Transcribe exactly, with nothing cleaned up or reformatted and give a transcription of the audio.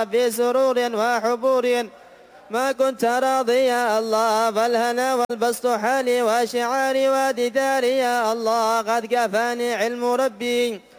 الله في سرور وحبور ما كنت راضي يا الله فالهنا والبسط حالي وشعاري ودثاري يا الله قد كفاني علم ربي